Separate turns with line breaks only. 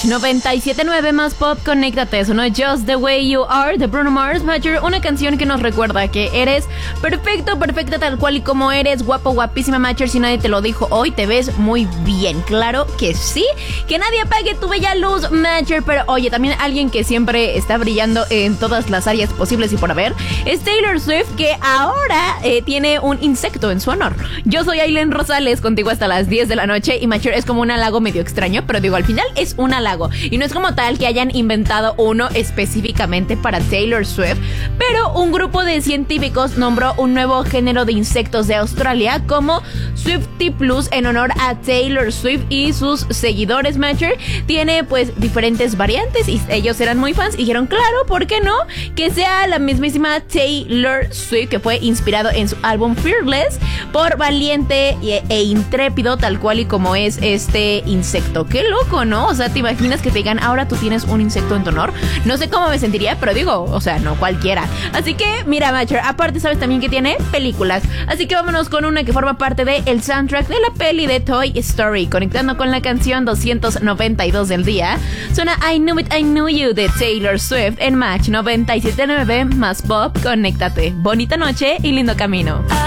Match 97.9 más pop, conéctate. Sonó Just the Way You Are de Bruno Mars, Matcher, una canción que nos recuerda que eres perfecto, perfecta tal cual y como eres, guapo, guapísima, Matcher. Si nadie te lo dijo hoy, te ves muy bien. Claro que sí, que nadie apague tu bella luz, Matcher. Pero oye, también alguien que siempre está brillando en todas las áreas posibles y por haber es Taylor Swift, que ahora tiene un insecto en su honor. Yo soy Aileen Rosales, contigo hasta las 10 de la noche, y Matcher, es como un halago medio extraño, pero digo, al final es un halago y no es como tal que hayan inventado uno específicamente para Taylor Swift, pero un grupo de científicos nombró un nuevo género de insectos de Australia como Swiftyplus en honor a Taylor Swift y sus seguidores. Matcher tiene pues diferentes variantes y ellos eran muy fans y dijeron, claro, ¿por qué no? Que sea la mismísima Taylor Swift, que fue inspirado en su álbum Fearless por valiente e intrépido, tal cual y como es este insecto. Qué loco, ¿no? O sea, ¿te imaginas que te digan, ahora tú tienes un insecto en tu honor? No sé cómo me sentiría, pero digo, o sea, no cualquiera. Así que, mira, Matcher, aparte sabes también que tiene películas. Así que vámonos con una que forma parte del soundtrack de la peli de Toy Story, conectando con la canción 292 del día. Suena I Knew It, I Knew You de Taylor Swift en Match 97.9 más pop, conéctate. Bonita noche y lindo camino.